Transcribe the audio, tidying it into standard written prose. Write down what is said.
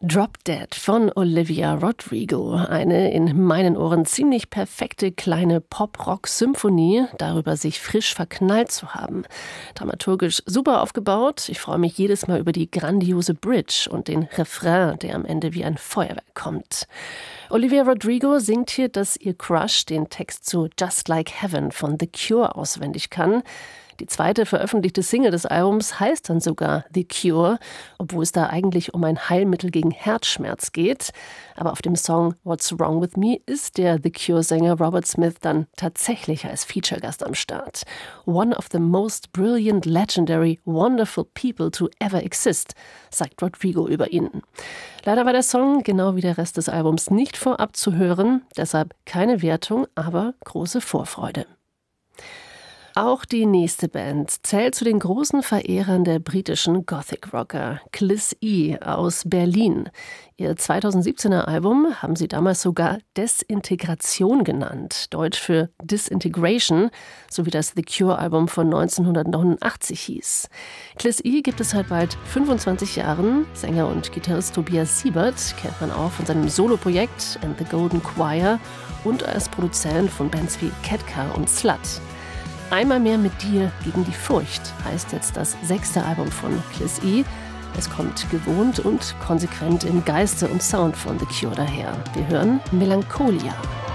Drop Dead von Olivia Rodrigo. Eine in meinen Ohren ziemlich perfekte kleine Pop-Rock-Symphonie, darüber sich frisch verknallt zu haben. Dramaturgisch super aufgebaut. Ich freue mich jedes Mal über die grandiose Bridge und den Refrain, der am Ende wie ein Feuerwerk kommt. Olivia Rodrigo singt hier, dass ihr Crush den Text zu Just Like Heaven von The Cure auswendig kann. Die zweite veröffentlichte Single des Albums heißt dann sogar The Cure, obwohl es da eigentlich um ein Heilmittel gegen Herzschmerz geht. Aber auf dem Song What's Wrong With Me ist der The Cure-Sänger Robert Smith dann tatsächlich als Feature-Gast am Start. One of the most brilliant, legendary, wonderful people to ever exist, sagt Rodrigo über ihn. Leider war der Song, genau wie der Rest des Albums, nicht vorab zu hören, deshalb keine Wertung, aber große Vorfreude. Auch die nächste Band zählt zu den großen Verehrern der britischen Gothic-Rocker, Cliss E aus Berlin. Ihr 2017er Album haben sie damals sogar Desintegration genannt, Deutsch für Disintegration, so wie das The Cure-Album von 1989 hieß. Cliss E gibt es seit bald 25 Jahren. Sänger und Gitarrist Tobias Siebert kennt man auch von seinem Soloprojekt And the Golden Choir und als Produzent von Bands wie Ketka und Slut. Einmal mehr mit dir gegen die Furcht heißt jetzt das 6. Album von Cliss E. Es kommt gewohnt und konsequent im Geiste und Sound von The Cure daher. Wir hören Melancholia.